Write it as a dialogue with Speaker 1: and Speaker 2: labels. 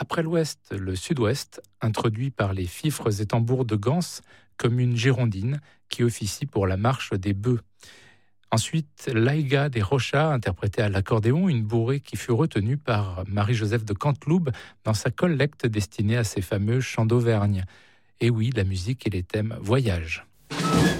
Speaker 1: Après l'ouest, le sud-ouest, introduit par les fifres et tambours de Gans, commune girondine qui officie pour la marche des bœufs. Ensuite, l'Aïga des Rochas, interprétée à l'accordéon, une bourrée qui fut retenue par Marie-Joseph de Canteloube dans sa collecte destinée à ses fameux chants d'Auvergne. Et oui, la musique et les thèmes voyage.